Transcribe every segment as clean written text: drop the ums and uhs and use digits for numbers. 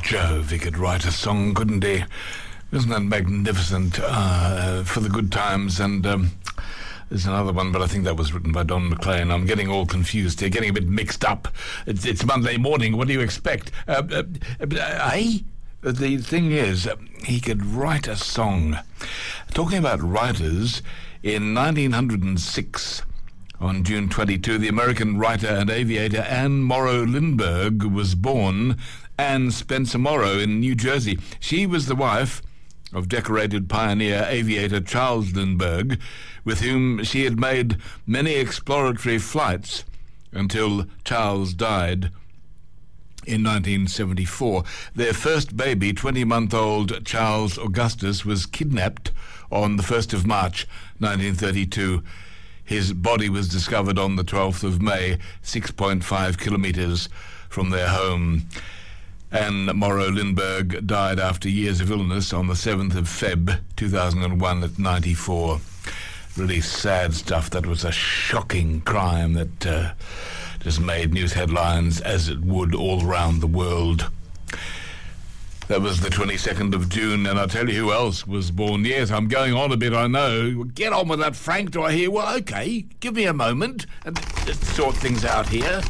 Jove, he could write a song, couldn't he? Isn't that magnificent? For the Good Times. And there's another one, but I think that was written by Don McLean. I'm getting all confused here, getting a bit mixed up. It's Monday morning. What do you expect? The thing is, he could write a song. Talking about writers, in 1906, on June 22, the American writer and aviator Anne Morrow Lindbergh was born. Anne Spencer Morrow in New Jersey. She was the wife of decorated pioneer aviator Charles Lindbergh, with whom she had made many exploratory flights until Charles died in 1974. Their first baby, 20-month-old Charles Augustus, was kidnapped on the 1st of March 1932. His body was discovered on the 12th of May, 6.5 kilometres from their home. Anne Morrow Lindbergh died after years of illness on the 7th of Feb 2001 at 94. Really sad stuff. That was a shocking crime that just made news headlines, as it would all around the world. That was the 22nd of June, and I'll tell you who else was born. Yes, I'm going on a bit, I know. Get on with that, Frank, do I hear? Well, okay, give me a moment and let's sort things out here.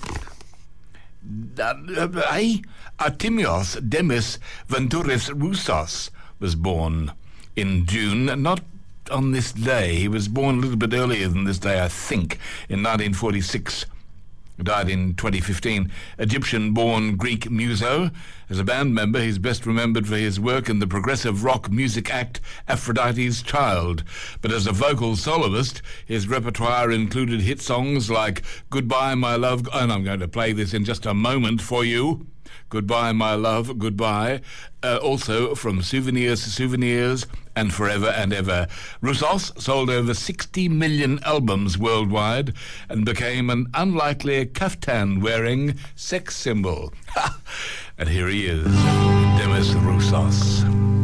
Artemios Demis Venturis Roussos was born in June, not on this day. He was born a little bit earlier than this day, I think, in 1946. Died in 2015. Egyptian-born Greek muso. As a band member, he's best remembered for his work in the progressive rock music act Aphrodite's Child. But as a vocal soloist, his repertoire included hit songs like Goodbye, My Love, and I'm going to play this in just a moment for you. Goodbye, My Love, Goodbye. Also from Souvenirs, and Forever and Ever. Roussos sold over 60 million albums worldwide and became an unlikely kaftan-wearing sex symbol. And here he is, Demis Roussos.